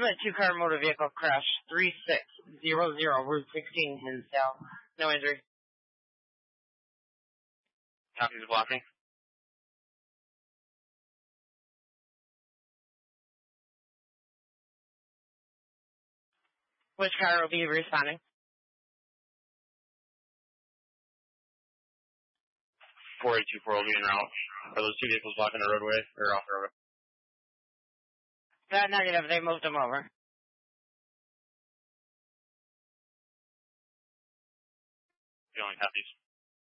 a two-car motor vehicle crash, 3600 Route 16, Hinsdale. No injury. Copy the blocking. Which car will be responding? 4824 will be en route. Are those two vehicles blocking the roadway or off the roadway? Negative. They moved them over. Feeling copies.